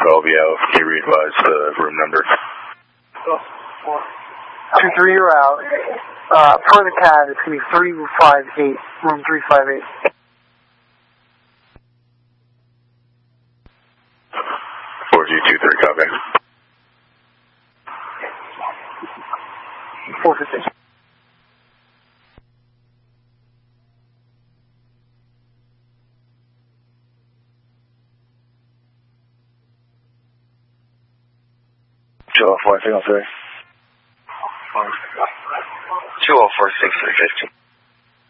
12EO. Can you readvise the room number? 2-3, you're out. Per the CAD, it's going to be 358, room 358. 4G23, copy. 450. Signal 3. 204-6350.